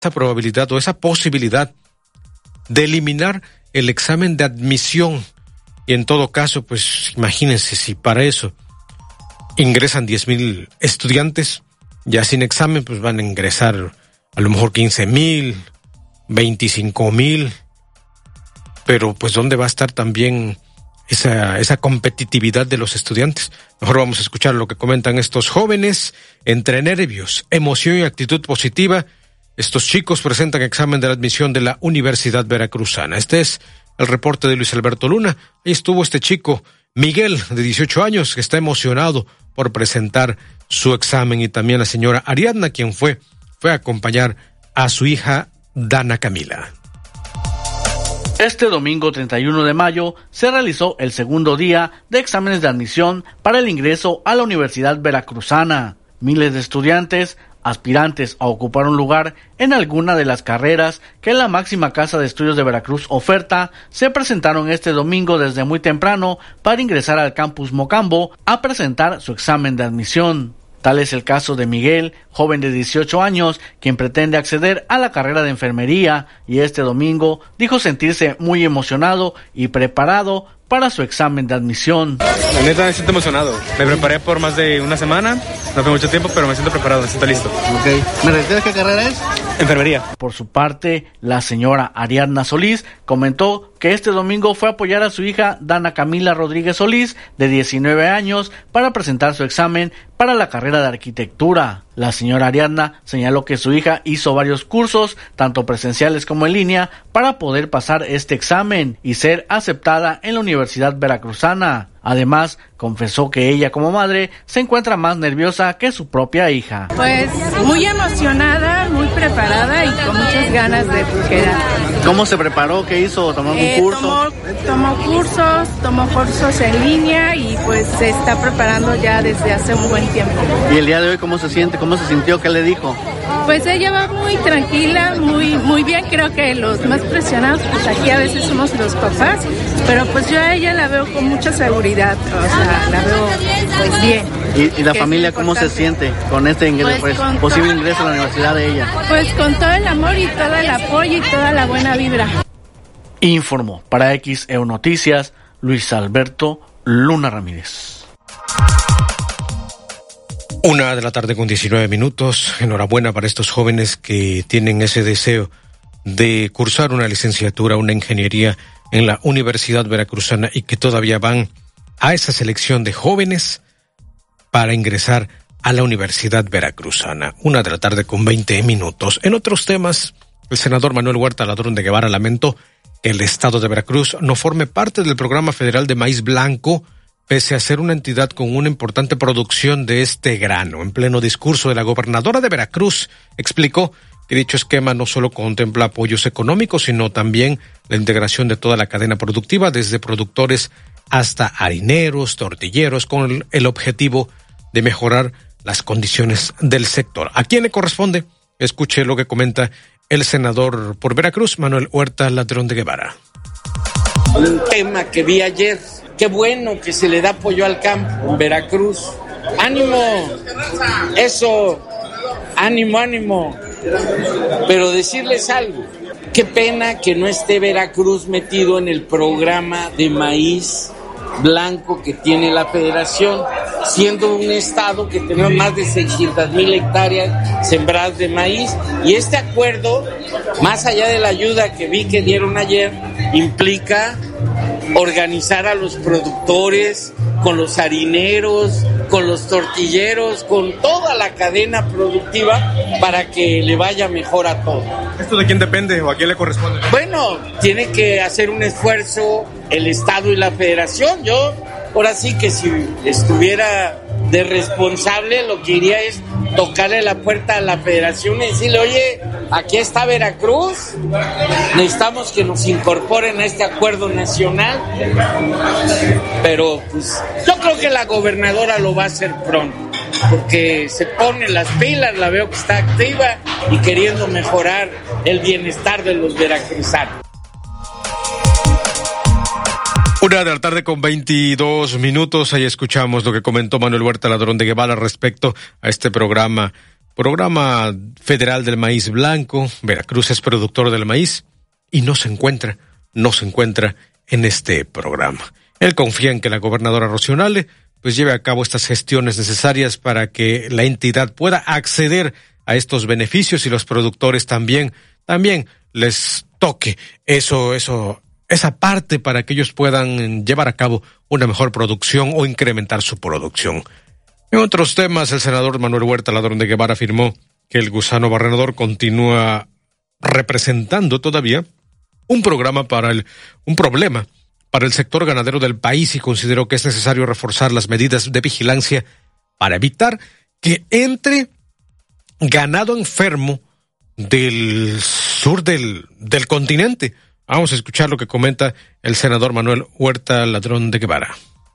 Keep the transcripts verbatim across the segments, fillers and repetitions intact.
esa probabilidad o esa posibilidad de eliminar el examen de admisión. Y en todo caso, pues imagínense si para eso ingresan diez mil estudiantes, ya sin examen, pues van a ingresar a lo mejor quince mil, veinticinco mil, pero pues ¿dónde va a estar también esa, esa competitividad de los estudiantes? Mejor vamos a escuchar lo que comentan estos jóvenes. Entre nervios, emoción y actitud positiva, estos chicos presentan examen de la admisión de la Universidad Veracruzana. Este es el reporte de Luis Alberto Luna. Ahí estuvo este chico, Miguel, de dieciocho años, que está emocionado por presentar su examen, y también la señora Ariadna, quien fue, fue a acompañar a su hija Dana Camila. Este domingo treinta y uno de mayo se realizó el segundo día de exámenes de admisión para el ingreso a la Universidad Veracruzana. Miles de estudiantes, aspirantes a ocupar un lugar en alguna de las carreras que la máxima casa de estudios de Veracruz oferta, se presentaron este domingo desde muy temprano para ingresar al campus Mocambo a presentar su examen de admisión. Tal es el caso de Miguel, joven de dieciocho años, quien pretende acceder a la carrera de enfermería, y este domingo dijo sentirse muy emocionado y preparado para su examen de admisión. La neta me siento emocionado. Me preparé por más de una semana, no fue mucho tiempo, pero me siento preparado, me siento listo. Okay. ¿Me recuerdas qué carrera es? Enfermería. Por su parte, la señora Ariadna Solís comentó que este domingo fue a apoyar a su hija Dana Camila Rodríguez Solís, de diecinueve años, para presentar su examen para la carrera de arquitectura. La señora Ariadna señaló que su hija hizo varios cursos, tanto presenciales como en línea, para poder pasar este examen y ser aceptada en la Universidad Veracruzana. Además, confesó que ella como madre se encuentra más nerviosa que su propia hija. Pues muy emocionada, muy preparada y con muchas ganas de quedar. ¿Cómo se preparó? ¿Qué hizo? ¿Tomó eh, un curso? Tomó, tomó cursos, tomó cursos en línea y pues se está preparando ya desde hace un buen tiempo. ¿Y el día de hoy cómo se siente? ¿Cómo se sintió? ¿Qué le dijo? Pues ella va muy tranquila, muy muy bien. Creo que los más presionados pues aquí a veces somos los papás, pero pues yo a ella la veo con mucha seguridad, o sea, la veo pues bien. ¿Y, y la familia cómo se siente con este ingreso, pues, pues, posible todo, ingreso a la universidad de ella? Pues con todo el amor y todo el apoyo y toda la buena vibra. Informó para X E U Noticias Luis Alberto Luna Ramírez. Una de la tarde con diecinueve minutos. Enhorabuena para estos jóvenes que tienen ese deseo de cursar una licenciatura, una ingeniería en la Universidad Veracruzana, y que todavía van a esa selección de jóvenes para ingresar a la Universidad Veracruzana. Una de la tarde con veinte minutos. En otros temas, el senador Manuel Huerta Ladrón de Guevara lamentó que el estado de Veracruz no forme parte del programa federal de maíz blanco, pese a ser una entidad con una importante producción de este grano. En pleno discurso de la gobernadora de Veracruz, explicó que dicho esquema no solo contempla apoyos económicos, sino también la integración de toda la cadena productiva, desde productores hasta harineros, tortilleros, con el, el objetivo de mejorar las condiciones del sector. ¿A quién le corresponde? Escuche lo que comenta el senador por Veracruz, Manuel Huerta Ladrón de Guevara. Un tema que vi ayer. Qué bueno que se le da apoyo al campo en Veracruz. ¡Ánimo! Eso, ánimo, ánimo. Pero decirles algo. Qué pena que no esté Veracruz metido en el programa de maíz blanco que tiene la federación, siendo un estado que tenemos más de seiscientas mil hectáreas sembradas de maíz. Y este acuerdo, más allá de la ayuda que vi que dieron ayer, implica organizar a los productores, con los harineros, con los tortilleros, con toda la cadena productiva para que le vaya mejor a todo. ¿Esto de quién depende o a quién le corresponde? Bueno, tiene que hacer un esfuerzo el Estado y la Federación. Yo, ahora sí que si estuviera de responsable, lo que iría es tocarle la puerta a la Federación y decirle, oye, aquí está Veracruz, necesitamos que nos incorporen a este acuerdo nacional. Pero pues yo creo que la gobernadora lo va a hacer pronto, porque se pone las pilas, la veo que está activa y queriendo mejorar el bienestar de los veracruzanos. Una de la tarde con veintidós minutos, ahí escuchamos lo que comentó Manuel Huerta Ladrón de Guevara respecto a este programa Programa Federal del Maíz Blanco. Veracruz es productor del maíz y no se encuentra, no se encuentra en este programa. Él confía en que la gobernadora Rocío Nale pues lleve a cabo estas gestiones necesarias para que la entidad pueda acceder a estos beneficios y los productores también, también les toque eso, eso, esa parte para que ellos puedan llevar a cabo una mejor producción o incrementar su producción. En otros temas, el senador Manuel Huerta Ladrón de Guevara afirmó que el gusano barrenador continúa representando todavía un programa para el, un problema para el sector ganadero del país y consideró que es necesario reforzar las medidas de vigilancia para evitar que entre ganado enfermo del sur del, del continente. Vamos a escuchar lo que comenta el senador Manuel Huerta Ladrón de Guevara.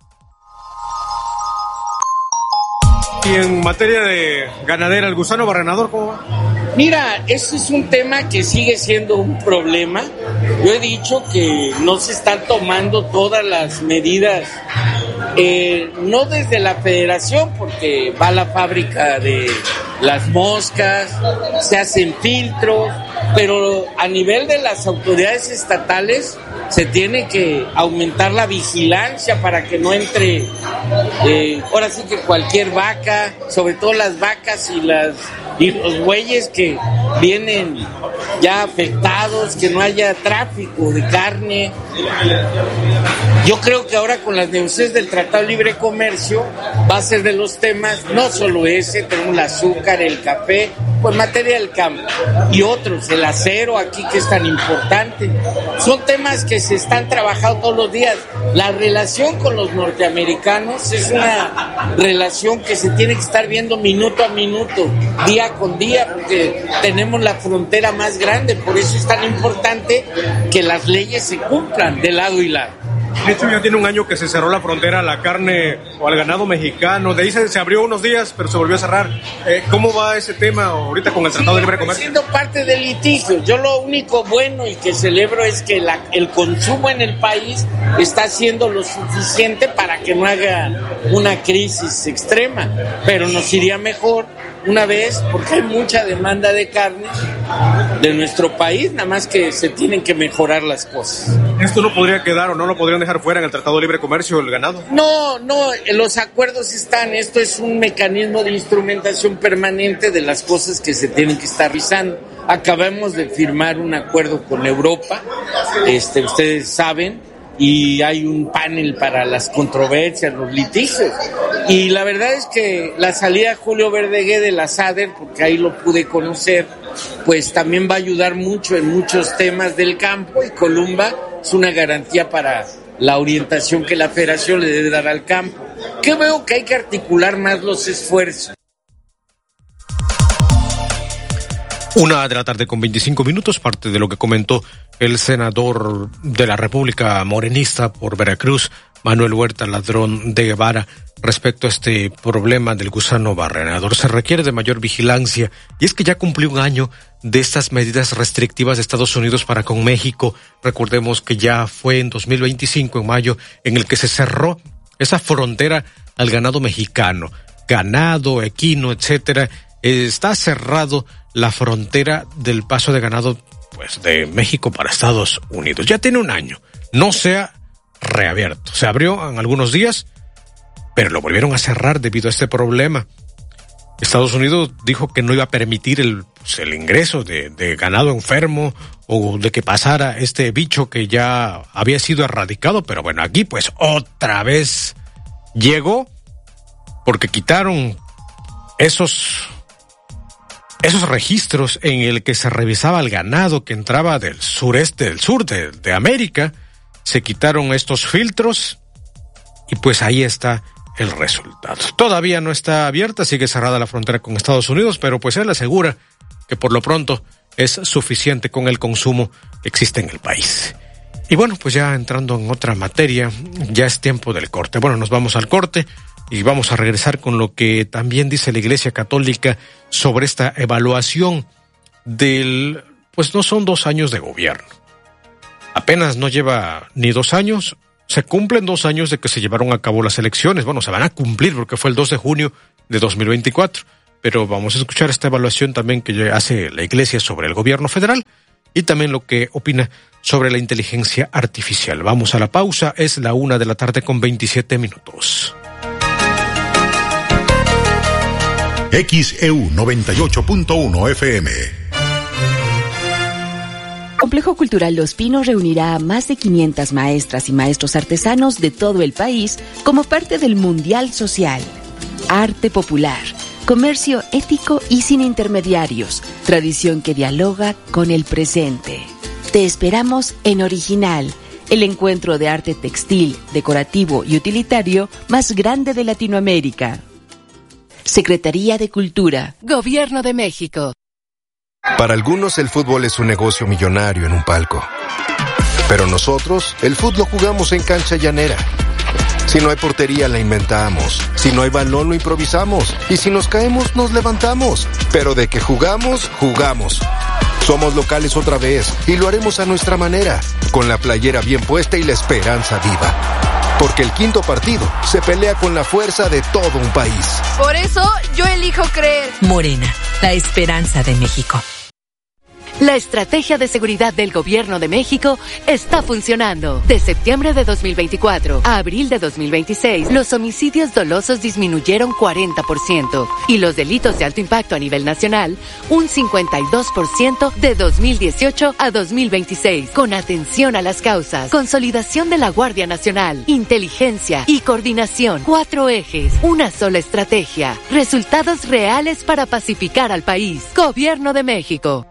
Y en materia de ganadera, el gusano barrenador, ¿cómo va? Mira, ese es un tema que sigue siendo un problema. Yo he dicho que no se están tomando todas las medidas, eh, no desde la federación, porque va a la fábrica de las moscas, se hacen filtros, pero a nivel de las autoridades estatales se tiene que aumentar la vigilancia para que no entre, eh, ahora sí que cualquier vaca, sobre todo las vacas y las y los bueyes que vienen ya afectados, que no haya tráfico de carne. Yo creo que ahora con las negociaciones del Tratado de Libre Comercio va a ser de los temas, no solo ese, tenemos el azúcar, el café, pues materia del campo, y otros, el acero aquí que es tan importante. Son temas que se están trabajando todos los días. La relación con los norteamericanos es una relación que se tiene que estar viendo minuto a minuto, día con día, porque tenemos la frontera más grande, por eso es tan importante que las leyes se cumplan de lado y lado. De hecho, ya tiene un año que se cerró la frontera a la carne o al ganado mexicano. De ahí se, se abrió unos días, pero se volvió a cerrar. Eh, ¿Cómo va ese tema ahorita con el Tratado de Libre Comercio? Siendo parte del litigio. Yo lo único bueno y que celebro es que la, el consumo en el país está haciendo lo suficiente para que no haga una crisis extrema. Pero nos iría mejor una vez, porque hay mucha demanda de carne de nuestro país, nada más que se tienen que mejorar las cosas. ¿Esto no podría quedar o no lo podrían dejar fuera en el Tratado de Libre Comercio el ganado? No, no, los acuerdos están, esto es un mecanismo de instrumentación permanente de las cosas que se tienen que estar revisando. Acabamos de firmar un acuerdo con Europa, este, ustedes saben, y hay un panel para las controversias, los litigios. Y la verdad es que la salida de Julio Verdegué de la SADER, porque ahí lo pude conocer, pues también va a ayudar mucho en muchos temas del campo, y Columba es una garantía para la orientación que la federación le debe dar al campo. Que veo que hay que articular más los esfuerzos. Una de la tarde con veinticinco minutos, parte de lo que comentó el senador de la República morenista por Veracruz, Manuel Huerta Ladrón de Guevara, respecto a este problema del gusano barrenador. Se requiere de mayor vigilancia, y es que ya cumplió un año de estas medidas restrictivas de Estados Unidos para con México. Recordemos que ya fue en dos mil veinticinco, en mayo, en el que se cerró esa frontera al ganado mexicano, ganado, equino, etcétera. Está cerrado la frontera del paso de ganado, pues, de México para Estados Unidos. Ya tiene un año. No se ha reabierto. Se abrió en algunos días, pero lo volvieron a cerrar debido a este problema. Estados Unidos dijo que no iba a permitir el, pues, el ingreso de, de ganado enfermo o de que pasara este bicho que ya había sido erradicado, pero bueno, aquí pues otra vez llegó porque quitaron esos esos registros en el que se revisaba el ganado que entraba del sureste, del sur de, de América. Se quitaron estos filtros y pues ahí está el resultado. Todavía no está abierta, sigue cerrada la frontera con Estados Unidos, pero pues él asegura que por lo pronto es suficiente con el consumo que existe en el país. Y bueno, pues ya entrando en otra materia, ya es tiempo del corte. Bueno, nos vamos al corte y vamos a regresar con lo que también dice la Iglesia Católica sobre esta evaluación del, pues no son dos años de gobierno. Apenas no lleva ni dos años, se cumplen dos años de que se llevaron a cabo las elecciones. Bueno, se van a cumplir porque fue el dos de junio de dos mil veinticuatro. pero vamos a escuchar esta evaluación también que hace la Iglesia sobre el gobierno federal y también lo que opina sobre la inteligencia artificial. Vamos a la pausa, es la una de la tarde con veintisiete minutos. X E U noventa y ocho punto uno F M. Complejo Cultural Los Pinos reunirá a más de quinientas maestras y maestros artesanos de todo el país como parte del Mundial Social. Arte popular, comercio ético y sin intermediarios, tradición que dialoga con el presente. Te esperamos en Original, el encuentro de arte textil, decorativo y utilitario más grande de Latinoamérica. Secretaría de Cultura, Gobierno de México. Para algunos el fútbol es un negocio millonario en un palco. Pero nosotros, el fútbol lo jugamos en cancha llanera. Si no hay portería, la inventamos. Si no hay balón, lo improvisamos. Y si nos caemos, nos levantamos. Pero de que jugamos, jugamos. Somos locales otra vez y lo haremos a nuestra manera, con la playera bien puesta y la esperanza viva. Porque el quinto partido se pelea con la fuerza de todo un país. Por eso, yo elijo creer. Morena, la esperanza de México. La estrategia de seguridad del Gobierno de México está funcionando. De septiembre de dos mil veinticuatro a abril de dos mil veintiséis, los homicidios dolosos disminuyeron cuarenta por ciento y los delitos de alto impacto a nivel nacional un cincuenta y dos por ciento de dos mil dieciocho a dos mil veintiséis. Con atención a las causas, consolidación de la Guardia Nacional, inteligencia y coordinación. Cuatro ejes, una sola estrategia. Resultados reales para pacificar al país. Gobierno de México.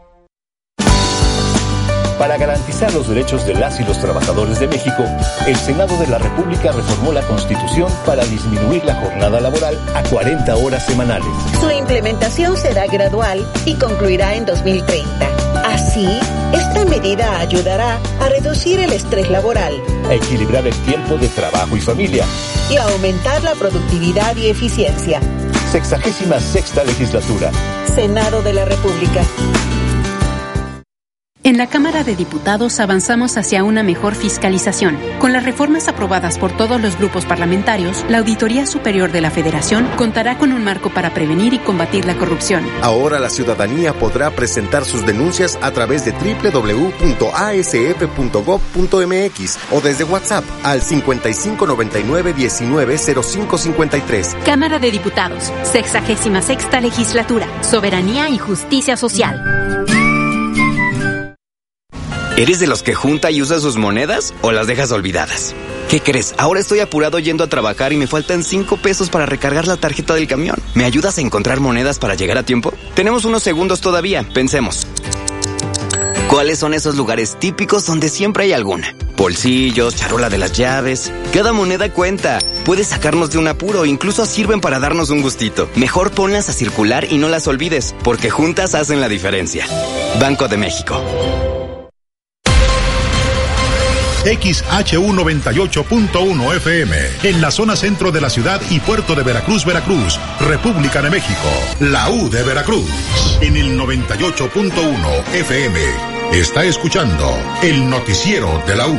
Para garantizar los derechos de las y los trabajadores de México, el Senado de la República reformó la Constitución para disminuir la jornada laboral a cuarenta horas semanales. Su implementación será gradual y concluirá en dos mil treinta. Así, esta medida ayudará a reducir el estrés laboral, a equilibrar el tiempo de trabajo y familia y a aumentar la productividad y eficiencia. Sexagésima sexta legislatura. Senado de la República. En la Cámara de Diputados avanzamos hacia una mejor fiscalización. Con las reformas aprobadas por todos los grupos parlamentarios, la Auditoría Superior de la Federación contará con un marco para prevenir y combatir la corrupción. Ahora la ciudadanía podrá presentar sus denuncias a través de doble u doble u doble u punto a s f punto gob punto m x o desde WhatsApp al cincuenta y cinco noventa y nueve diecinueve cero cinco cincuenta y tres. Cámara de Diputados, sexagésima sexta legislatura, soberanía y justicia social. ¿Eres de los que junta y usa sus monedas o las dejas olvidadas? ¿Qué crees? Ahora estoy apurado yendo a trabajar y me faltan cinco pesos para recargar la tarjeta del camión. ¿Me ayudas a encontrar monedas para llegar a tiempo? Tenemos unos segundos todavía, pensemos. ¿Cuáles son esos lugares típicos donde siempre hay alguna? Bolsillos, charola de las llaves. Cada moneda cuenta. Puedes sacarnos de un apuro, incluso sirven para darnos un gustito. Mejor ponlas a circular y no las olvides, porque juntas hacen la diferencia. Banco de México. X H U noventa y ocho punto uno F M, en la zona centro de la ciudad y puerto de Veracruz, Veracruz, República de México, la U de Veracruz. En el noventa y ocho punto uno F M, está escuchando el noticiero de la U.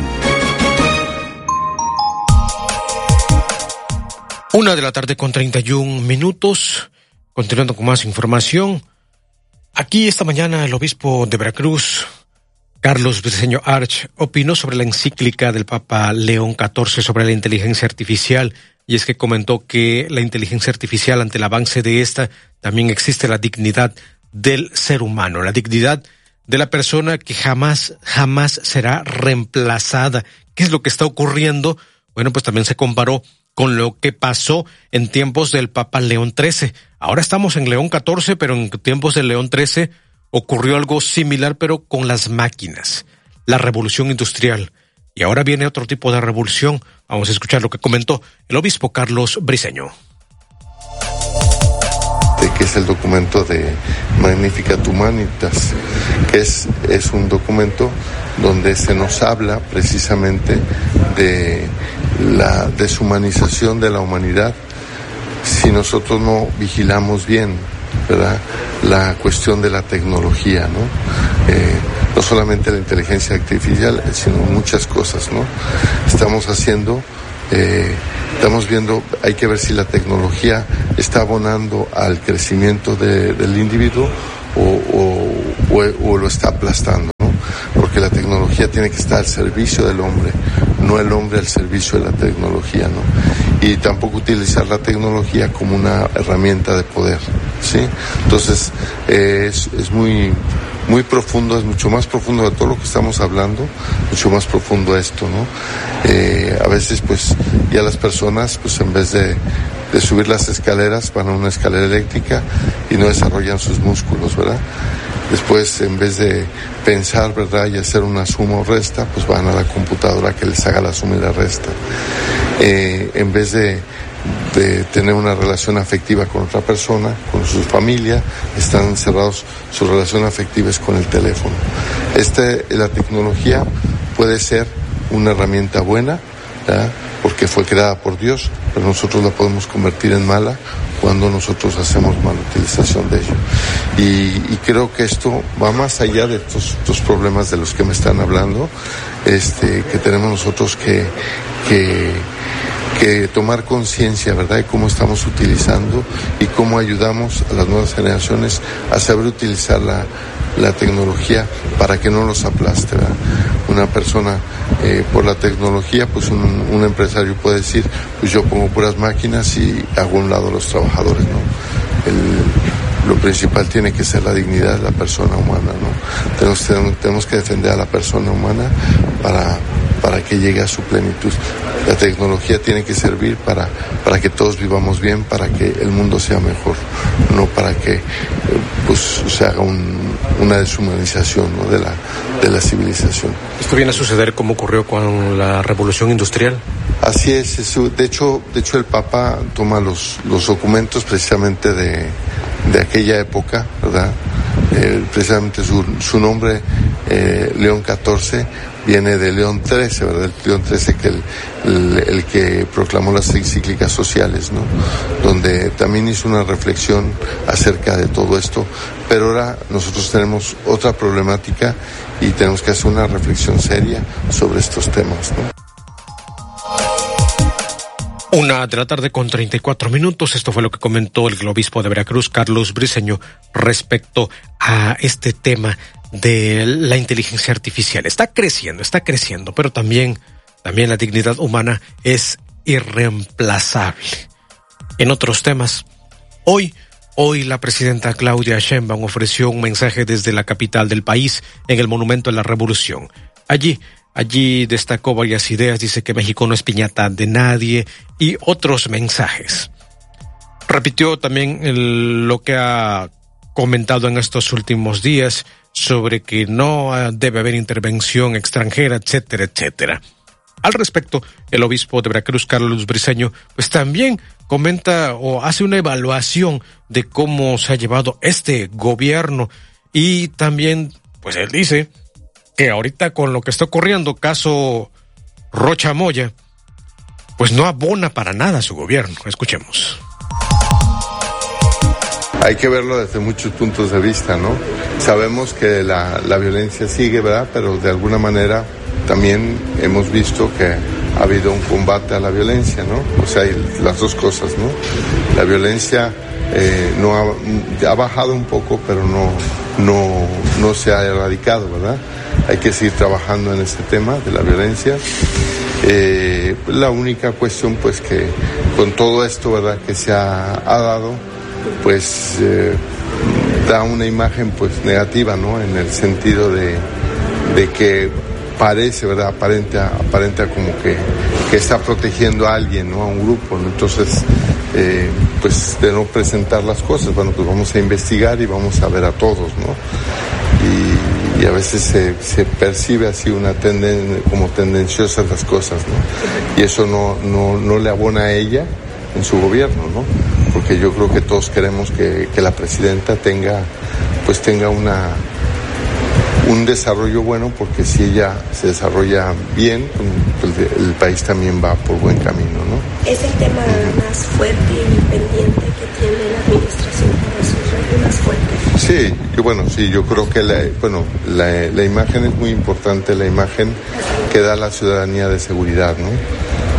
Una de la tarde con treinta y un minutos, continuando con más información. Aquí esta mañana el obispo de Veracruz, Carlos Briceño Arch, opinó sobre la encíclica del Papa León catorce sobre la inteligencia artificial, y es que comentó que la inteligencia artificial, ante el avance de esta, también existe la dignidad del ser humano, la dignidad de la persona que jamás, jamás será reemplazada. ¿Qué es lo que está ocurriendo? Bueno, pues también se comparó con lo que pasó en tiempos del Papa León trece. Ahora estamos en León catorce, pero en tiempos de León trece ocurrió algo similar, pero con las máquinas, la revolución industrial. Y ahora viene otro tipo de revolución. Vamos a escuchar lo que comentó el obispo Carlos Briceño. Que es el documento de Magnificat Humanitas, que es, es un documento donde se nos habla precisamente de la deshumanización de la humanidad si nosotros no vigilamos bien, ¿verdad?, la cuestión de la tecnología, ¿no? Eh, no solamente la inteligencia artificial, sino muchas cosas, ¿no? Estamos haciendo Eh, estamos viendo, hay que ver si la tecnología está abonando al crecimiento de, del individuo o, o, o, o lo está aplastando, ¿no? Porque la tecnología tiene que estar al servicio del hombre, no el hombre al servicio de la tecnología, ¿no? Y tampoco utilizar la tecnología como una herramienta de poder, ¿sí? Entonces, eh, es, es muy, muy profundo, es mucho más profundo de todo lo que estamos hablando, mucho más profundo esto, ¿no? Eh, a veces, pues, ya las personas, pues, en vez de, de subir las escaleras, van a una escalera eléctrica y no desarrollan sus músculos, ¿verdad? Después, en vez de pensar, ¿verdad?, y hacer una suma o resta, pues van a la computadora que les haga la suma y la resta. Eh, en vez de, de tener una relación afectiva con otra persona, con su familia, están encerrados, su relación afectiva es con el teléfono. Este, la tecnología puede ser una herramienta buena, ¿verdad?, porque fue creada por Dios, pero nosotros la podemos convertir en mala cuando nosotros hacemos mala utilización de ello. Y, y creo que esto va más allá de estos, estos problemas de los que me están hablando, este, que tenemos nosotros que, que, que tomar conciencia, ¿verdad?, de cómo estamos utilizando y cómo ayudamos a las nuevas generaciones a saber utilizar la, la tecnología para que no los aplaste, ¿verdad? Una persona, eh, por la tecnología, pues un, un empresario puede decir, pues yo pongo puras máquinas y hago a un lado a los trabajadores, ¿no? El, lo principal tiene que ser la dignidad de la persona humana, ¿no? Tenemos, tenemos, tenemos que defender a la persona humana para, para que llegue a su plenitud. La tecnología tiene que servir para, para que todos vivamos bien, para que el mundo sea mejor, no para que eh, pues se haga un, una deshumanización, ¿no?, de la, de la civilización. ¿Esto viene a suceder como ocurrió con la Revolución Industrial? Así es, eso, de hecho, de hecho el Papa toma los, los documentos precisamente de, de aquella época, ¿verdad? Eh, precisamente su, su nombre, eh, León catorce, viene de León trece, ¿verdad? El León trece, que el, el, el que proclamó las encíclicas sociales, ¿no? Donde también hizo una reflexión acerca de todo esto, pero ahora nosotros tenemos otra problemática y tenemos que hacer una reflexión seria sobre estos temas, ¿no? Una de la tarde con treinta y cuatro minutos. Esto fue lo que comentó el obispo de Veracruz, Carlos Briceño, respecto a este tema de la inteligencia artificial. Está creciendo, está creciendo, pero también, también la dignidad humana es irreemplazable. En otros temas, hoy, hoy la presidenta Claudia Sheinbaum ofreció un mensaje desde la capital del país en el Monumento a la Revolución. Allí, Allí destacó varias ideas, dice que México no es piñata de nadie y otros mensajes. Repitió también el, lo que ha comentado en estos últimos días sobre que no debe haber intervención extranjera, etcétera, etcétera. Al respecto, el obispo de Veracruz, Carlos Briceño, pues también comenta o hace una evaluación de cómo se ha llevado este gobierno y también, pues él dice que ahorita con lo que está ocurriendo, caso Rocha Moya, pues no abona para nada su gobierno. Escuchemos. Hay que verlo desde muchos puntos de vista, ¿no? Sabemos que la, la violencia sigue, ¿verdad? Pero de alguna manera también hemos visto que ha habido un combate a la violencia, ¿no? O sea, hay las dos cosas, ¿no? La violencia eh, no ha, ha bajado un poco, pero no, no, no se ha erradicado, ¿verdad? Hay que seguir trabajando en este tema de la violencia. Eh, la única cuestión, pues, que con todo esto, ¿verdad?, que se ha, ha dado, pues, eh, da una imagen, pues, negativa, ¿no? En el sentido de, de que parece, ¿verdad?, aparenta, aparenta como que, que está protegiendo a alguien, ¿no?, a un grupo, ¿no? Entonces, eh, pues, de no presentar las cosas, bueno, pues vamos a investigar y vamos a ver a todos, ¿no? Y, y a veces se, se percibe así una tenden, como tendenciosas las cosas, ¿no? Y eso no, no, no le abona a ella en su gobierno, ¿no? Porque yo creo que todos queremos que, que la presidenta tenga, pues tenga una, un desarrollo bueno, porque si ella se desarrolla bien, pues el país también va por buen camino, ¿no? Es el tema más fuerte y pendiente que tiene la administración para sus reglas fuertes. Sí, y bueno, sí, yo creo que la, bueno, la, la imagen es muy importante, la imagen que da la ciudadanía de seguridad, ¿no?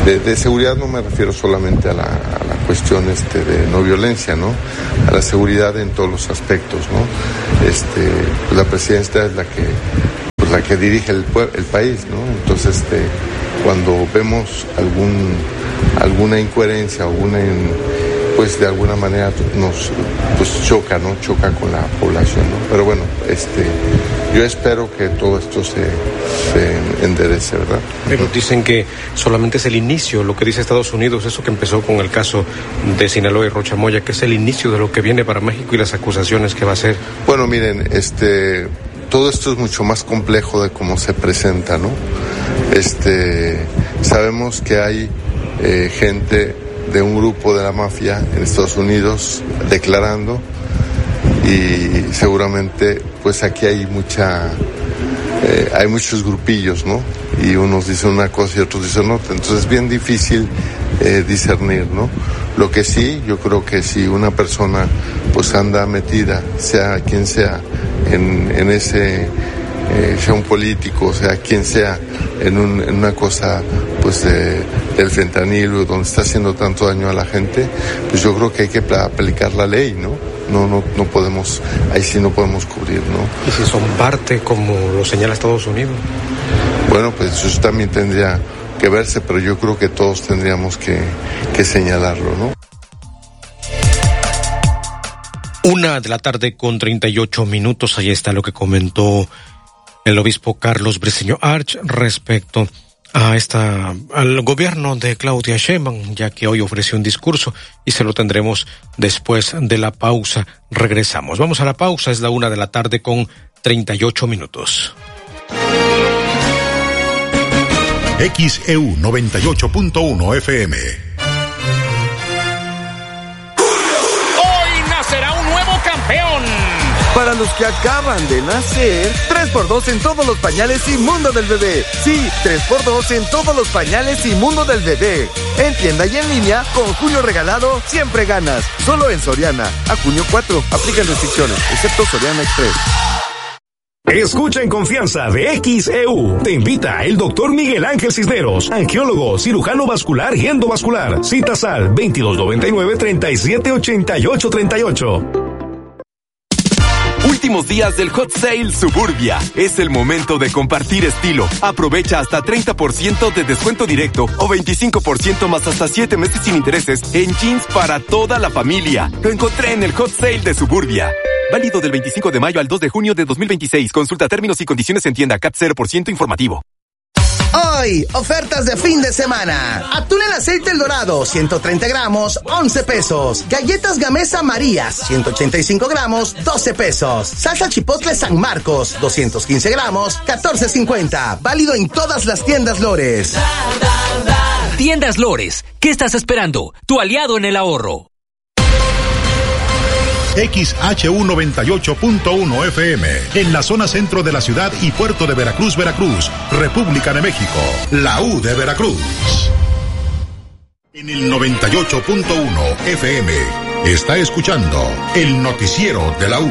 de, de seguridad no me refiero solamente a la, a la cuestión este, de no violencia, ¿no? A la seguridad en todos los aspectos, ¿no? Este, pues la presidencia es la que, pues la que dirige el, el país, ¿no? Entonces, este, cuando vemos algún, alguna incoherencia, alguna, pues de alguna manera nos pues choca, ¿no? Choca con la población, ¿no? Pero bueno, este, yo espero que todo esto se, se enderece, ¿verdad? Pero dicen que solamente es el inicio, lo que dice Estados Unidos, eso que empezó con el caso de Sinaloa y Rochamoya, que es el inicio de lo que viene para México y las acusaciones que va a hacer. Bueno, miren, este, todo esto es mucho más complejo de cómo se presenta, ¿no? Este, sabemos que hay eh, gente de un grupo de la mafia en Estados Unidos declarando, y seguramente pues aquí hay mucha eh, hay muchos grupillos, ¿no? Y unos dicen una cosa y otros dicen otra, entonces es bien difícil eh, discernir, ¿no? Lo que sí, yo creo que si una persona pues anda metida, sea quien sea, en, en ese Eh, sea un político, sea quien sea, en, un, en una cosa pues de, del fentanilo, donde está haciendo tanto daño a la gente, pues yo creo que hay que aplicar la ley, ¿no? No, no, no podemos, ahí sí no podemos cubrir, ¿no? ¿Y si son parte, como lo señala Estados Unidos? Bueno, pues eso también tendría que verse, pero yo creo que todos tendríamos que, que señalarlo, ¿no? Una de la tarde con treinta y ocho minutos, ahí está lo que comentó el obispo Carlos Briceño Arch respecto a esta, al gobierno de Claudia Sheinbaum, ya que hoy ofreció un discurso y se lo tendremos después de la pausa. Regresamos. Vamos a la pausa, es la una de la tarde con treinta y ocho minutos. X E U noventa y ocho punto uno F M. Hoy nacerá un nuevo campeón. Para los que acaban de nacer, tres por dos en todos los pañales y mundo del bebé. Sí, tres por dos en todos los pañales y mundo del bebé. En tienda y en línea, con junio regalado, siempre ganas. Solo en Soriana. A junio cuatro, aplican restricciones, excepto Soriana Express. Escucha en confianza de X E U. Te invita el doctor Miguel Ángel Cisneros, angiólogo, cirujano vascular y endovascular. Citas al veintidós noventa y nueve, treinta y siete ochenta y ocho treinta y ocho. Últimos días del Hot Sale Suburbia. Es el momento de compartir estilo. Aprovecha hasta treinta por ciento de descuento directo o veinticinco por ciento más hasta siete meses sin intereses en jeans para toda la familia. Lo encontré en el Hot Sale de Suburbia. Válido del veinticinco de mayo al dos de junio de dos mil veintiséis. Consulta términos y condiciones en tienda. C A T cero por ciento informativo. Hoy, ofertas de fin de semana. Atún en aceite El Dorado, ciento treinta gramos, once pesos. Galletas Gamesa Marías, ciento ochenta y cinco gramos, doce pesos. Salsa Chipotle San Marcos, doscientos quince gramos, catorce cincuenta. Válido en todas las tiendas Lores. Tiendas Lores, ¿qué estás esperando? Tu aliado en el ahorro. X H U noventa y ocho punto uno F M, en la zona centro de la ciudad y puerto de Veracruz, Veracruz, República de México, la U de Veracruz. En el noventa y ocho punto uno F M, está escuchando el noticiero de la U.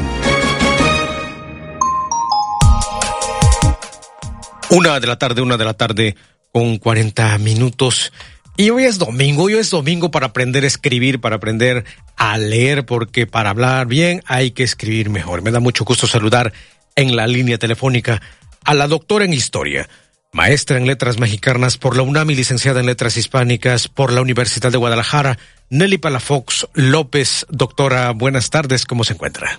Una de la tarde, una de la tarde con cuarenta minutos. Y hoy es domingo, hoy es domingo para aprender a escribir, para aprender a leer, porque para hablar bien hay que escribir mejor. Me da mucho gusto saludar en la línea telefónica a la doctora en Historia, maestra en Letras Mexicanas por la UNAM y licenciada en Letras Hispánicas por la Universidad de Guadalajara, Nelly Palafox López. Doctora, buenas tardes, ¿cómo se encuentra?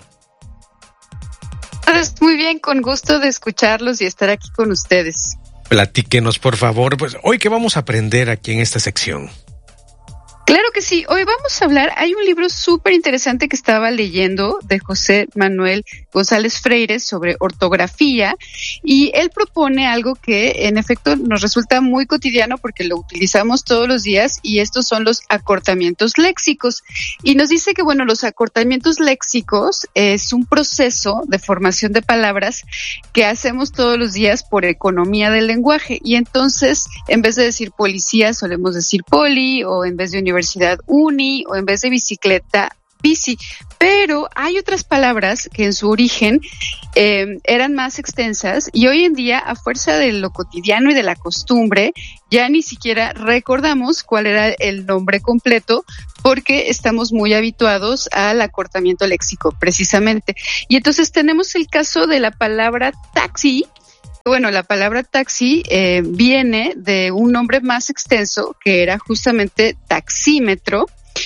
Muy bien, con gusto de escucharlos y estar aquí con ustedes. Platíquenos, por favor, pues hoy qué vamos a aprender aquí en esta sección. Claro que sí, hoy vamos a hablar, hay un libro súper interesante que estaba leyendo de José Manuel González Freire sobre ortografía, y él propone algo que en efecto nos resulta muy cotidiano porque lo utilizamos todos los días, y estos son los acortamientos léxicos. Y nos dice que bueno, los acortamientos léxicos es un proceso de formación de palabras que hacemos todos los días por economía del lenguaje, y entonces en vez de decir policía solemos decir poli, o en vez de universidad uni, o en vez de bicicleta bici. Pero hay otras palabras que en su origen eh, eran más extensas y hoy en día, a fuerza de lo cotidiano y de la costumbre, ya ni siquiera recordamos cuál era el nombre completo porque estamos muy habituados al acortamiento léxico, precisamente. Y entonces tenemos el caso de la palabra taxi. Bueno, la palabra taxi eh, viene de un nombre más extenso que era justamente taxímetro.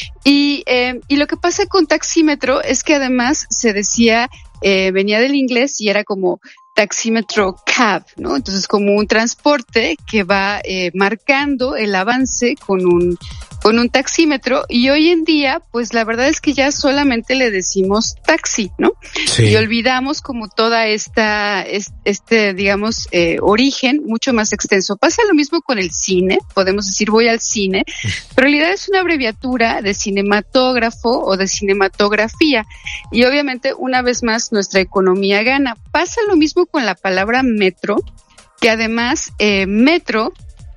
Y, eh, y lo que pasa con taxímetro es que además se decía, eh, venía del inglés y era como taxímetro cab, ¿no? Entonces como un transporte que va eh, marcando el avance con un con un taxímetro, y hoy en día, pues la verdad es que ya solamente le decimos taxi, ¿no? Sí. Y olvidamos como toda esta, este, digamos, eh, origen mucho más extenso. Pasa lo mismo con el cine, podemos decir voy al cine, pero en realidad es una abreviatura de cinematógrafo o de cinematografía, y obviamente una vez más nuestra economía gana. Pasa lo mismo con la palabra metro, que además eh, metro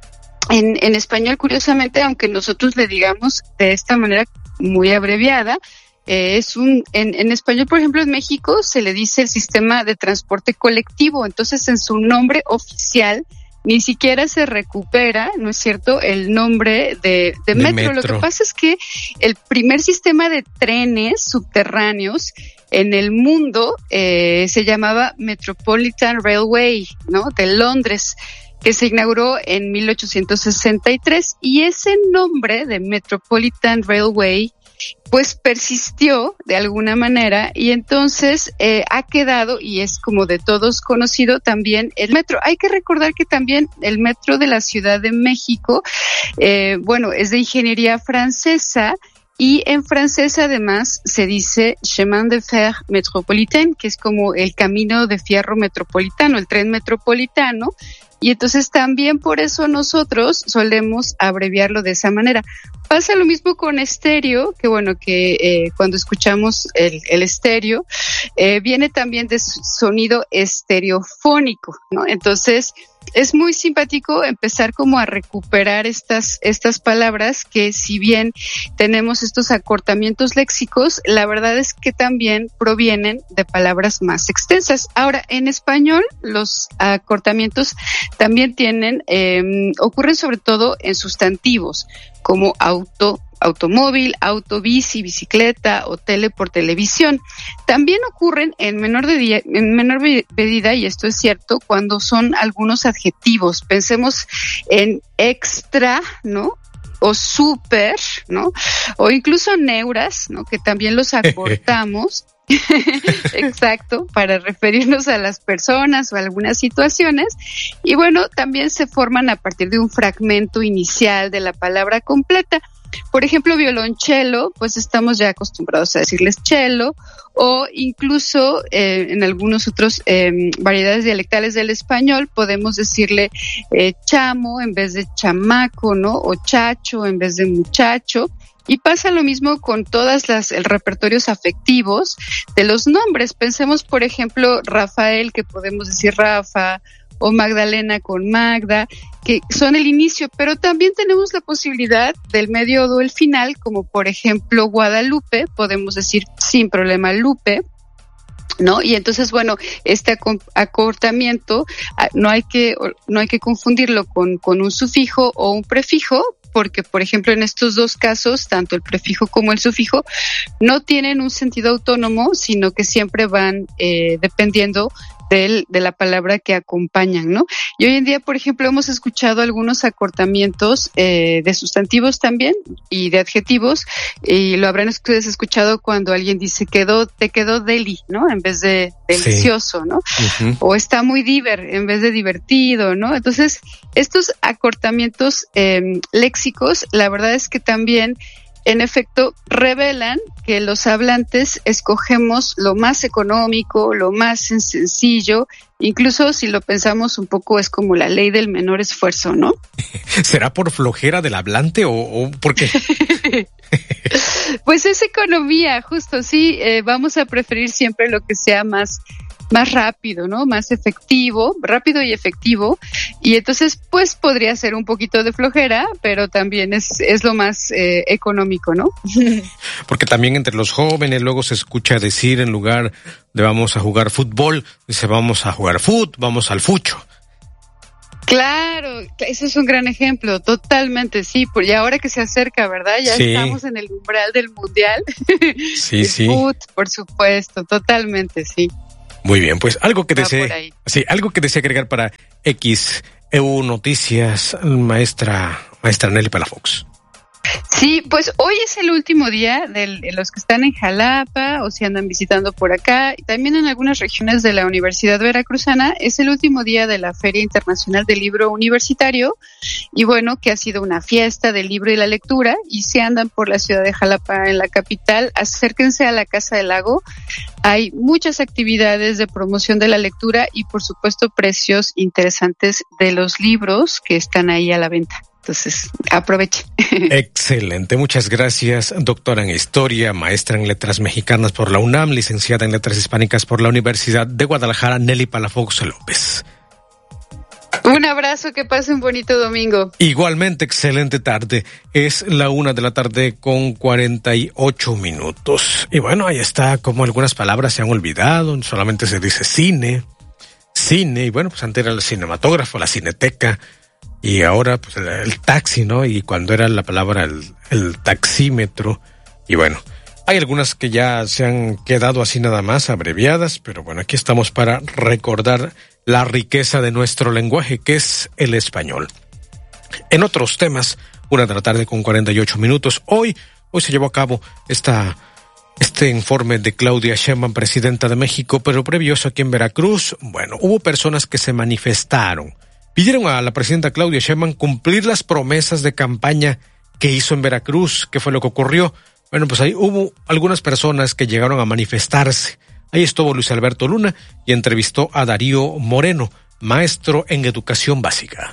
En, en español, curiosamente, aunque nosotros le digamos de esta manera muy abreviada, eh, es un, en, en español, por ejemplo, en México se le dice el sistema de transporte colectivo, entonces en su nombre oficial ni siquiera se recupera, ¿no es cierto?, el nombre de, de, de metro. metro. Lo que pasa es que el primer sistema de trenes subterráneos en el mundo eh, se llamaba Metropolitan Railway, ¿no?, de Londres, que se inauguró en mil ochocientos sesenta y tres, y ese nombre de Metropolitan Railway pues persistió de alguna manera, y entonces eh, ha quedado, y es como de todos conocido también el metro. Hay que recordar que también el metro de la Ciudad de México, eh, bueno, es de ingeniería francesa, y en francés además se dice chemin de fer métropolitain, que es como el camino de fierro metropolitano, el tren metropolitano. Y entonces también por eso nosotros solemos abreviarlo de esa manera. Pasa lo mismo con estéreo, que bueno, que eh, cuando escuchamos el, el estéreo, eh, viene también de sonido estereofónico, ¿no? Entonces, es muy simpático empezar como a recuperar estas, estas palabras que, si bien tenemos estos acortamientos léxicos, la verdad es que también provienen de palabras más extensas. Ahora, en español, los acortamientos también tienen, eh, ocurren sobre todo en sustantivos, como auto, automóvil, auto, bici, bicicleta o tele por televisión. También ocurren en menor, de, en menor medida, y esto es cierto, cuando son algunos adjetivos. Pensemos en extra, ¿no?, o súper, ¿no?, o incluso neuras, ¿no?, que también los acortamos. Exacto, para referirnos a las personas o a algunas situaciones. Y bueno, también se forman a partir de un fragmento inicial de la palabra completa. Por ejemplo, violonchelo, pues estamos ya acostumbrados a decirles cello, o incluso eh, en algunos otros eh, variedades dialectales del español podemos decirle eh, chamo en vez de chamaco, ¿no?, o chacho en vez de muchacho. Y pasa lo mismo con todas las el repertorios afectivos de los nombres. Pensemos, por ejemplo, Rafael, que podemos decir Rafa, o Magdalena con Magda, que son el inicio, pero también tenemos la posibilidad del medio o el final, como por ejemplo Guadalupe, podemos decir sin problema Lupe, ¿no? Y entonces, bueno, este acortamiento no hay que no hay que confundirlo con con un sufijo o un prefijo, porque, por ejemplo, en estos dos casos, tanto el prefijo como el sufijo no tienen un sentido autónomo, sino que siempre van eh, dependiendo del, de la palabra que acompañan, ¿no? Y hoy en día, por ejemplo, hemos escuchado algunos acortamientos eh, de sustantivos también y de adjetivos, y lo habrán ustedes escuchado cuando alguien dice quedó, te quedó deli, ¿no?, en vez de delicioso, sí, ¿no? Uh-huh. O está muy diver en vez de divertido, ¿no? Entonces, estos acortamientos eh, léxicos, la verdad es que también, en efecto, revelan que los hablantes escogemos lo más económico, lo más sencillo, incluso si lo pensamos un poco es como la ley del menor esfuerzo, ¿no? ¿Será por flojera del hablante o, o por qué? Pues es economía, justo, sí, eh, vamos a preferir siempre lo que sea más más rápido, ¿no? Más efectivo, rápido y efectivo. Y entonces, pues podría ser un poquito de flojera, pero también es, es lo más eh, económico, ¿no? Porque también entre los jóvenes luego se escucha decir, en lugar de vamos a jugar fútbol, dice vamos a jugar fut, vamos al fucho. Claro, eso es un gran ejemplo, totalmente, sí, y ahora que se acerca, ¿verdad? Ya sí. Estamos en el umbral del mundial. Sí, el sí. Fut, por supuesto, totalmente, sí. Muy bien, pues algo que desee, sí, algo que desee agregar para X E U Noticias, maestra, maestra Nelly Palafox. Sí, pues hoy es el último día de los que están en Jalapa o si andan visitando por acá, y también en algunas regiones de la Universidad Veracruzana. Es el último día de la Feria Internacional del Libro Universitario, y bueno, que ha sido una fiesta del libro y la lectura. Y si andan por la ciudad de Jalapa, en la capital, acérquense a la Casa del Lago. Hay muchas actividades de promoción de la lectura y, por supuesto, precios interesantes de los libros que están ahí a la venta. Entonces, aproveche. Excelente, muchas gracias, doctora en Historia, maestra en Letras Mexicanas por la UNAM, licenciada en Letras Hispánicas por la Universidad de Guadalajara, Nelly Palafox López. Un abrazo, que pasen un bonito domingo. Igualmente, excelente tarde. Es la una de la tarde con cuarenta y ocho minutos. Y bueno, ahí está, como algunas palabras se han olvidado, solamente se dice cine, cine, y bueno, pues antes era el cinematógrafo, la cineteca, y ahora pues el, el taxi, ¿no? Y cuando era la palabra el, el taxímetro. Y bueno, hay algunas que ya se han quedado así nada más abreviadas, pero bueno, aquí estamos para recordar la riqueza de nuestro lenguaje, que es el español. En otros temas, una de la tarde con cuarenta y ocho minutos, hoy, hoy se llevó a cabo esta, este informe de Claudia Sheinbaum, presidenta de México, pero previo a eso aquí en Veracruz, bueno, hubo personas que se manifestaron. Pidieron a la presidenta Claudia Sheinbaum cumplir las promesas de campaña que hizo en Veracruz. ¿Qué fue lo que ocurrió? Bueno, pues ahí hubo algunas personas que llegaron a manifestarse. Ahí estuvo Luis Alberto Luna y entrevistó a Darío Moreno, maestro en educación básica.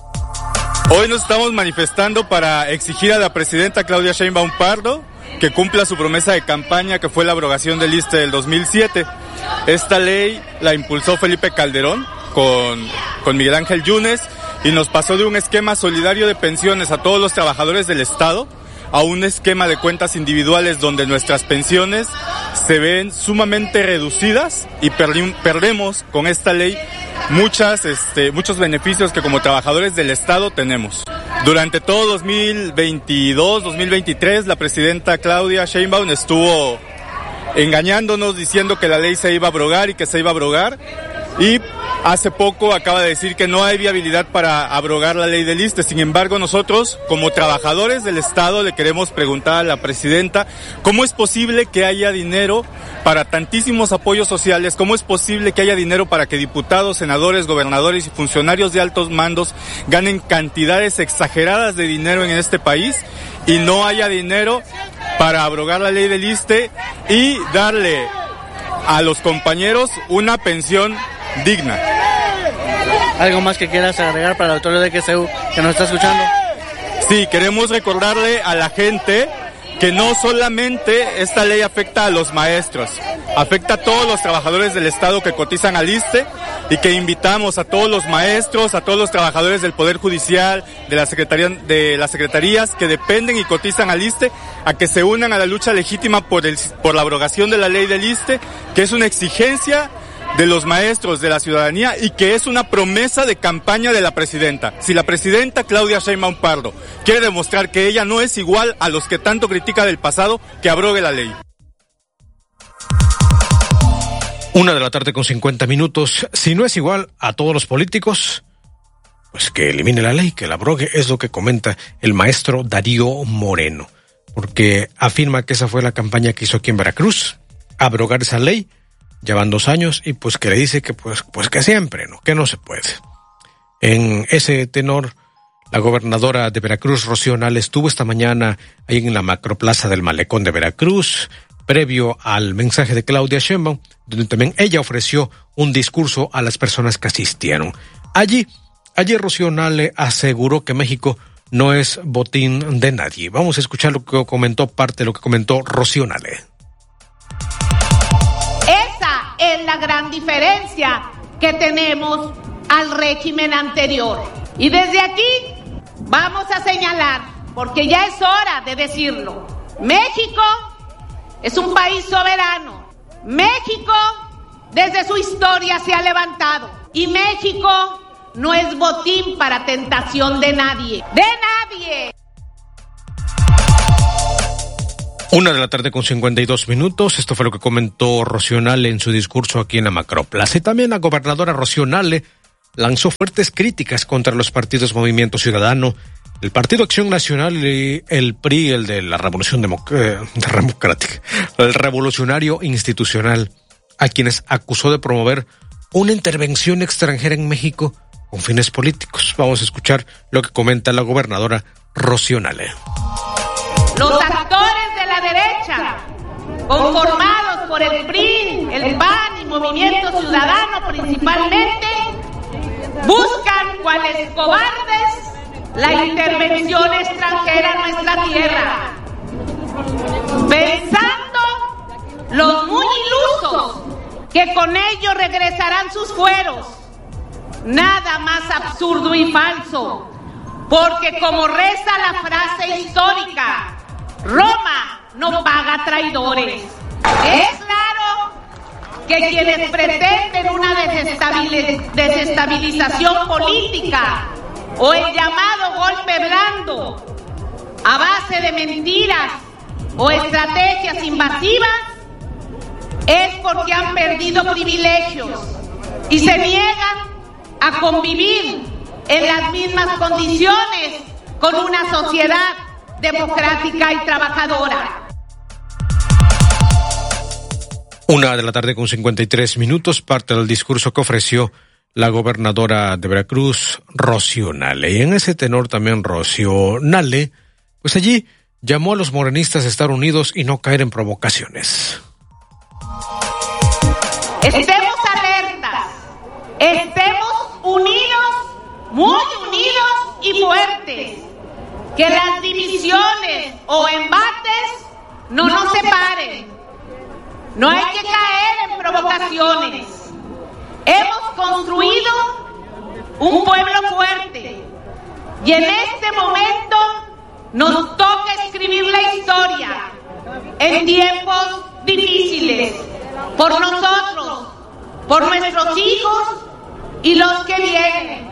Hoy nos estamos manifestando para exigir a la presidenta Claudia Sheinbaum Pardo que cumpla su promesa de campaña, que fue la abrogación del I S S S T E del dos mil siete. Esta ley la impulsó Felipe Calderón con, con Miguel Ángel Yunes, y nos pasó de un esquema solidario de pensiones a todos los trabajadores del Estado a un esquema de cuentas individuales donde nuestras pensiones se ven sumamente reducidas, y perdi- perdemos con esta ley muchas, este, muchos beneficios que como trabajadores del Estado tenemos. Durante todo dos mil veintidós, dos mil veintitrés, la presidenta Claudia Sheinbaum estuvo engañándonos diciendo que la ley se iba a abrogar y que se iba a abrogar, y hace poco acaba de decir que no hay viabilidad para abrogar la ley del I S S S T E. Sin embargo, nosotros, como trabajadores del Estado, le queremos preguntar a la presidenta cómo es posible que haya dinero para tantísimos apoyos sociales, cómo es posible que haya dinero para que diputados, senadores, gobernadores y funcionarios de altos mandos ganen cantidades exageradas de dinero en este país, y no haya dinero para abrogar la ley del I S S S T E y darle a los compañeros una pensión digna. ¿Algo más que quieras agregar para el auditorio de X E U que nos está escuchando? Sí, queremos recordarle a la gente que no solamente esta ley afecta a los maestros, afecta a todos los trabajadores del Estado que cotizan al I S S S T E, y que invitamos a todos los maestros, a todos los trabajadores del Poder Judicial, de la Secretaría, de las secretarías que dependen y cotizan al I S S S T E, a que se unan a la lucha legítima por el, por la abrogación de la ley del I S S S T E, que es una exigencia de los maestros, de la ciudadanía, y que es una promesa de campaña de la presidenta. Si la presidenta Claudia Sheinbaum Pardo quiere demostrar que ella no es igual a los que tanto critica del pasado, que abrogue la ley. Una de la tarde con cincuenta minutos. Si no es igual a todos los políticos, pues que elimine la ley, que la abrogue, es lo que comenta el maestro Darío Moreno, porque afirma que esa fue la campaña que hizo aquí en Veracruz, abrogar esa ley. Llevan dos años y pues que le dice que pues, pues que siempre, ¿no? Que no se puede. En ese tenor, la gobernadora de Veracruz, Rocío Nale, estuvo esta mañana ahí en la macroplaza del Malecón de Veracruz, previo al mensaje de Claudia Sheinbaum, donde también ella ofreció un discurso a las personas que asistieron. Allí, allí Rocío Nale aseguró que México no es botín de nadie. Vamos a escuchar lo que comentó, parte de lo que comentó Rocío Nale. Esa es la gran diferencia que tenemos al régimen anterior. Y desde aquí vamos a señalar, porque ya es hora de decirlo, México es un país soberano. México desde su historia se ha levantado. Y México no es botín para tentación de nadie. ¡De nadie! Una de la tarde con cincuenta y dos minutos. Esto fue lo que comentó Rocío Nale en su discurso aquí en la Macroplaza. Y también la gobernadora Rocío Nale lanzó fuertes críticas contra los partidos Movimiento Ciudadano, el Partido Acción Nacional y el P R I, el de la Revolución Democ- eh, Democrática, el Revolucionario Institucional, a quienes acusó de promover una intervención extranjera en México con fines políticos. Vamos a escuchar lo que comenta la gobernadora Rocío Nale. Los actores de la derecha, conformados por el P R I, el P A N y Movimiento Ciudadano principalmente, buscan, cuales cobardes, la intervención extranjera en nuestra tierra, pensando los muy ilusos que con ello regresarán sus fueros. Nada más absurdo y falso, porque como reza la frase histórica, Roma no paga traidores. Es claro que quienes pretenden una desestabil- desestabilización política o el llamado golpe blando a base de mentiras o estrategias invasivas es porque han perdido privilegios y se niegan a convivir en las mismas condiciones con una sociedad democrática y trabajadora. Una de la tarde con cincuenta y tres minutos, parte del discurso que ofreció la gobernadora de Veracruz, Rocío Nale. Y en ese tenor también Rocío Nale, pues allí llamó a los morenistas a estar unidos y no caer en provocaciones. Estemos alertas, estemos unidos, muy unidos y fuertes, que las divisiones o embates no nos separen. No hay que caer en provocaciones. Hemos construido un pueblo fuerte y en este momento nos toca escribir la historia en tiempos difíciles por nosotros, por nuestros hijos y los que vienen.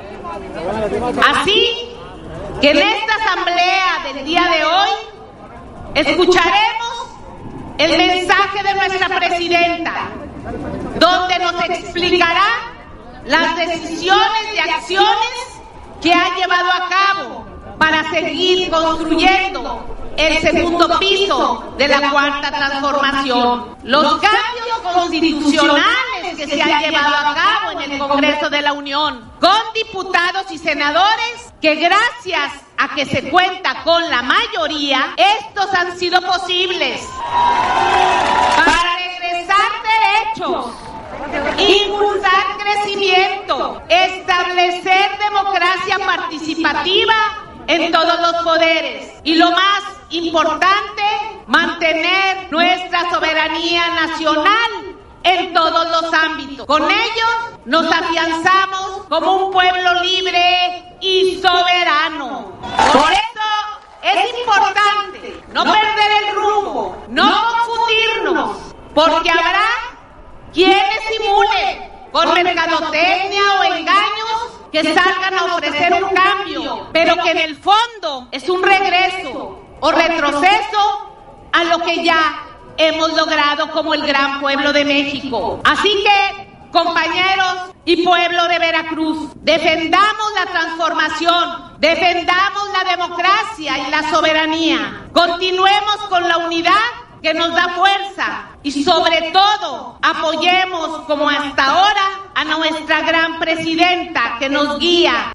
Así que en esta asamblea del día de hoy escucharemos el mensaje de nuestra presidenta, donde nos explicará las decisiones y acciones que ha llevado a cabo para seguir construyendo el segundo piso de la cuarta transformación. Los cambios constitucionales que se han llevado a cabo en el Congreso de la Unión, con diputados y senadores, que gracias a que se cuenta con la mayoría, estos han sido posibles para regresar derechos, impulsar crecimiento, establecer democracia participativa en todos los poderes y, lo más importante, mantener nuestra soberanía nacional en todos los ámbitos. Con ellos nos afianzamos como un pueblo libre y soberano. Por eso es importante no perder el rumbo, no confundirnos, porque habrá quienes simulen con mercadotecnia o engaños que salgan a ofrecer un cambio, pero que en el fondo es un regreso o retroceso a lo que ya hemos logrado como el gran pueblo de México. Así que, compañeros y pueblo de Veracruz, defendamos la transformación, defendamos la democracia y la soberanía, continuemos con la unidad que nos da fuerza y sobre todo apoyemos como hasta ahora a nuestra gran presidenta que nos guía.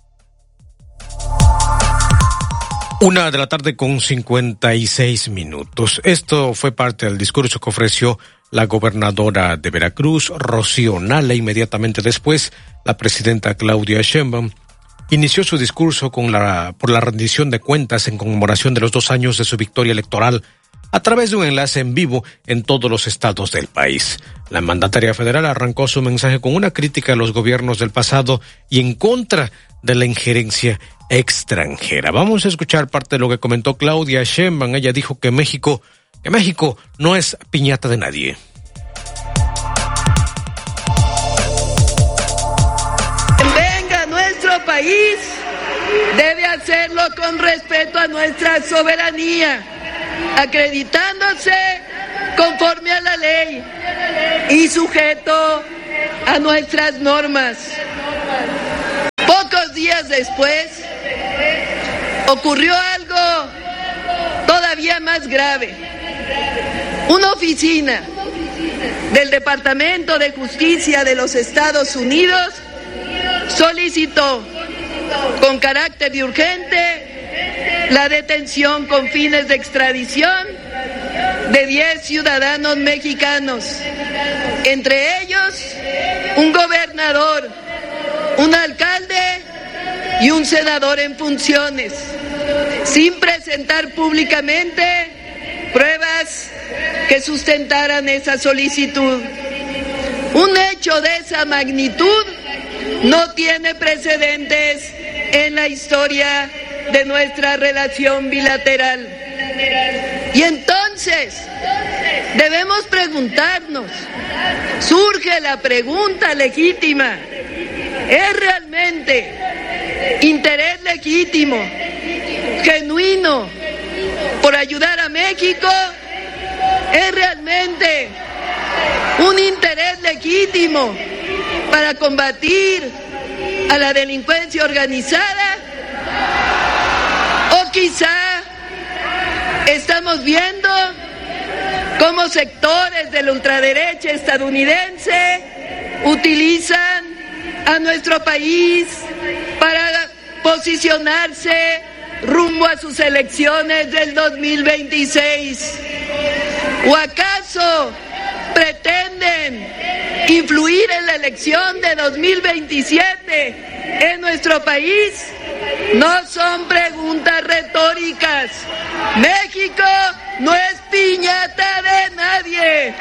Una de la tarde con cincuenta y seis minutos. Esto fue parte del discurso que ofreció la gobernadora de Veracruz, Rocío Nale. Inmediatamente después, la presidenta Claudia Sheinbaum inició su discurso con la, por la rendición de cuentas en conmemoración de los dos años de su victoria electoral a través de un enlace en vivo en todos los estados del país. La mandataria federal arrancó su mensaje con una crítica a los gobiernos del pasado y en contra de la injerencia extranjera. Vamos a escuchar parte de lo que comentó Claudia Sheinbaum. Ella dijo que México, que México no es piñata de nadie. Venga a nuestro país, debe hacerlo con respeto a nuestra soberanía, acreditándose conforme a la ley y sujeto a nuestras normas. Pocos días después ocurrió algo todavía más grave. Una oficina del Departamento de Justicia de los Estados Unidos solicitó con carácter de urgente la detención con fines de extradición de diez ciudadanos mexicanos, entre ellos un gobernador, un alcalde y un senador en funciones, sin presentar públicamente pruebas que sustentaran esa solicitud. Un hecho de esa magnitud no tiene precedentes en la historia de nuestra relación bilateral. Y entonces debemos preguntarnos, surge la pregunta legítima: ¿es realmente interés legítimo, genuino, por ayudar a México? ¿Es realmente un interés legítimo para combatir a la delincuencia organizada? ¿O quizá estamos viendo cómo sectores de la ultraderecha estadounidense utilizan a nuestro país para posicionarse rumbo a sus elecciones del dos mil veintiséis? ¿O acaso pretenden influir en la elección de dos mil veintisiete en nuestro país? No son preguntas retóricas. México no es piñata de nadie.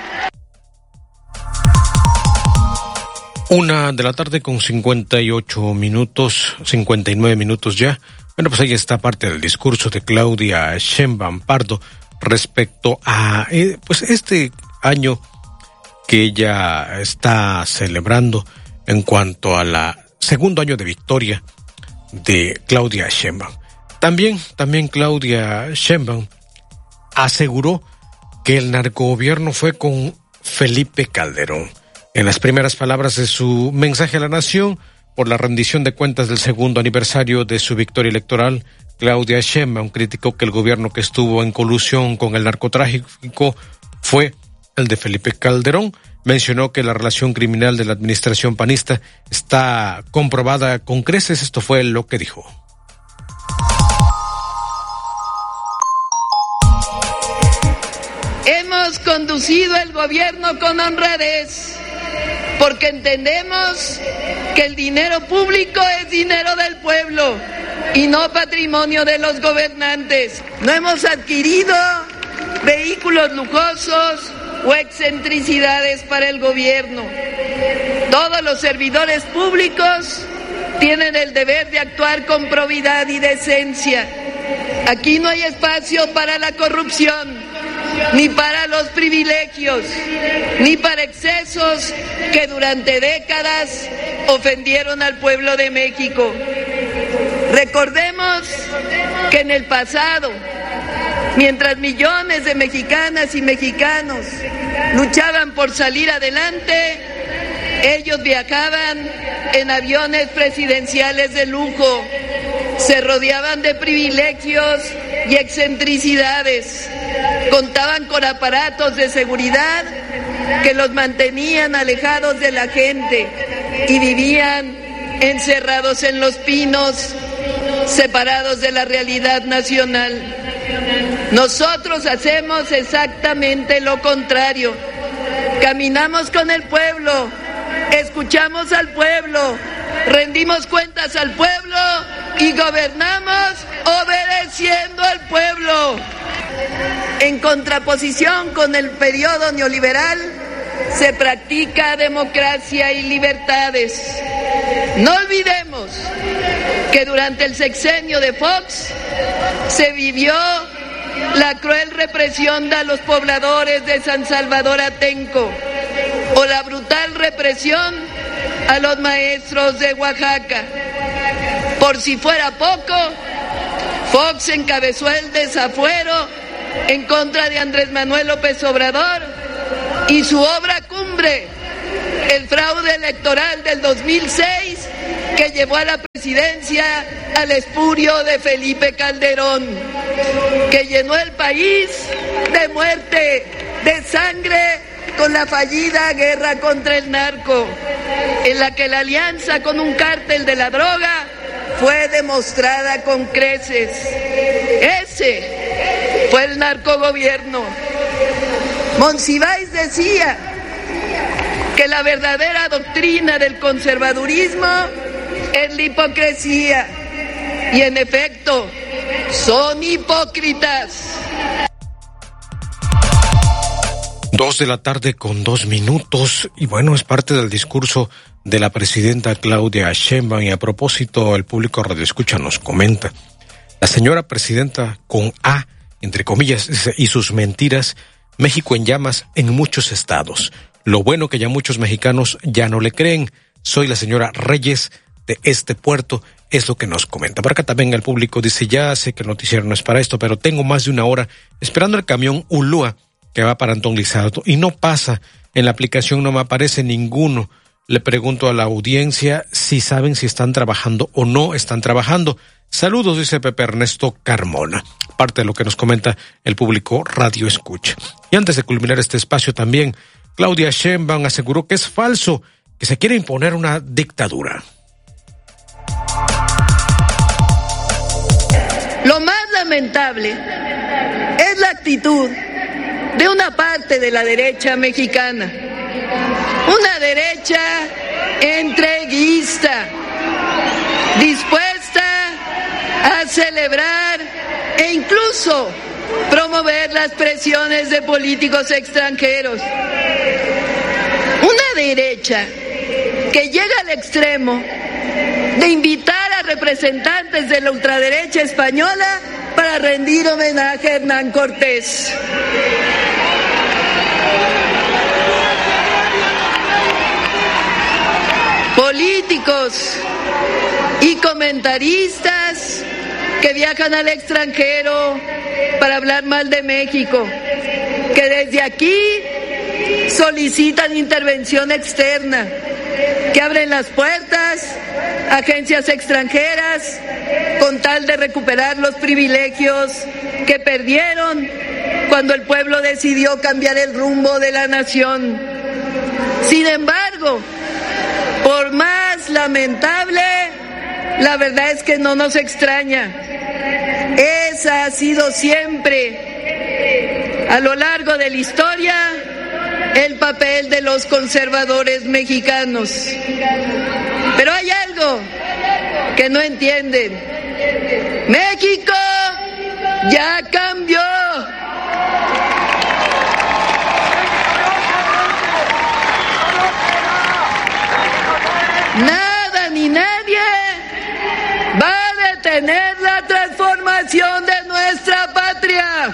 Una de la tarde con cincuenta y ocho minutos, cincuenta y nueve minutos ya. Bueno, pues ahí está parte del discurso de Claudia Sheinbaum Pardo respecto a eh, pues este año que ella está celebrando en cuanto a la segundo año de victoria de Claudia Sheinbaum. También, también Claudia Sheinbaum aseguró que el narcogobierno fue con Felipe Calderón. En las primeras palabras de su mensaje a la nación por la rendición de cuentas del segundo aniversario de su victoria electoral, Claudia Sheinbaum criticó que el gobierno que estuvo en colusión con el narcotráfico fue el de Felipe Calderón. Mencionó que la relación criminal de la administración panista está comprobada con creces. Esto fue lo que dijo. Hemos conducido el gobierno con honradez, porque entendemos que el dinero público es dinero del pueblo y no patrimonio de los gobernantes. No hemos adquirido vehículos lujosos o excentricidades para el gobierno. Todos los servidores públicos tienen el deber de actuar con probidad y decencia. Aquí no hay espacio para la corrupción, ni para los privilegios, ni para excesos que durante décadas ofendieron al pueblo de México. Recordemos que en el pasado, mientras millones de mexicanas y mexicanos luchaban por salir adelante, ellos viajaban en aviones presidenciales de lujo, se rodeaban de privilegios y excentricidades, contaban con aparatos de seguridad que los mantenían alejados de la gente y vivían encerrados en los pinos, separados de la realidad nacional. Nosotros hacemos exactamente lo contrario. Caminamos con el pueblo, escuchamos al pueblo, rendimos cuentas al pueblo y gobernamos obedeciendo al pueblo. en contraposición con el periodo neoliberal, se practica democracia y libertades. No olvidemos que durante el sexenio de Fox se vivió la cruel represión de los pobladores de San Salvador Atenco o la brutal represión a los maestros de Oaxaca. Por si fuera poco, Fox encabezó el desafuero en contra de Andrés Manuel López Obrador y su obra cumbre, el fraude electoral del dos mil seis, que llevó a la presidencia al espurio de Felipe Calderón, que llenó el país de muerte, de sangre, con la fallida guerra contra el narco, en la que la alianza con un cártel de la droga fue demostrada con creces. Ese fue el narcogobierno. Monsiváis decía que la verdadera doctrina del conservadurismo es la hipocresía, y en efecto, son hipócritas. Dos de la tarde con dos minutos, y bueno, es parte del discurso de la presidenta Claudia Sheinbaum, y a propósito, el público radioescucha nos comenta: la señora presidenta con A, entre comillas, y sus mentiras, México en llamas en muchos estados. Lo bueno que ya muchos mexicanos ya no le creen. Soy la señora Reyes de este puerto, es lo que nos comenta. Por acá también el público dice: ya sé que el noticiero no es para esto, pero tengo más de una hora esperando el camión Ulúa que va para Antón Lizardo y no pasa. En la aplicación no me aparece ninguno. Le pregunto a la audiencia si saben si están trabajando o no están trabajando. Saludos, dice Pepe Ernesto Carmona. Parte de lo que nos comenta el público Radio Escucha. Y antes de culminar este espacio también, Claudia Sheinbaum aseguró que es falso que se quiere imponer una dictadura. Lo más lamentable es la actitud de una parte de la derecha mexicana, una derecha entreguista, dispuesta a celebrar e incluso promover las presiones de políticos extranjeros. Una derecha que llega al extremo de invitar a representantes de la ultraderecha española para rendir homenaje a Hernán Cortés. Políticos y comentaristas que viajan al extranjero para hablar mal de México, que desde aquí solicitan intervención externa, que abren las puertas a agencias extranjeras con tal de recuperar los privilegios que perdieron cuando el pueblo decidió cambiar el rumbo de la nación. Sin embargo, por más lamentable, la verdad es que no nos extraña. Esa ha sido siempre, a lo largo de la historia, el papel de los conservadores mexicanos. Pero hay algo que no entienden. México ya cambió. Nada ni nadie va a detener la transformación de nuestra patria.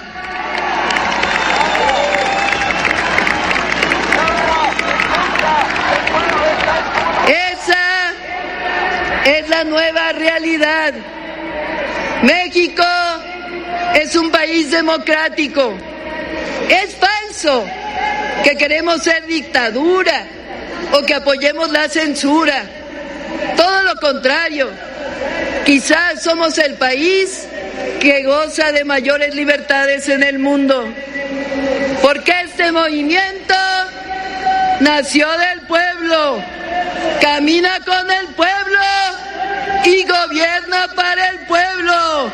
Esa es la nueva realidad. México es un país democrático. Es falso que queremos ser dictadura o que apoyemos la censura. Todo lo contrario. Quizás somos el país que goza de mayores libertades en el mundo. Porque este movimiento nació del pueblo, camina con el pueblo y gobierna para el pueblo.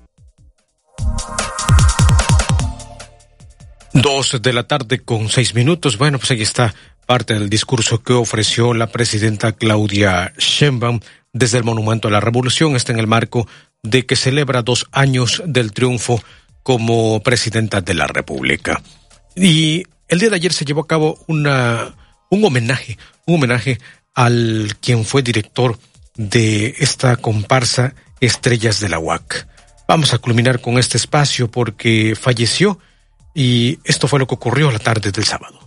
Dos de la tarde con seis minutos. Bueno, pues ahí está parte del discurso que ofreció la presidenta Claudia Sheinbaum desde el Monumento a la Revolución. Está en el marco de que celebra dos años del triunfo como presidenta de la República. Y el día de ayer se llevó a cabo una, un homenaje, un homenaje al quien fue director de esta comparsa Estrellas de la U A C. Vamos a culminar con este espacio porque falleció y esto fue lo que ocurrió la tarde del sábado.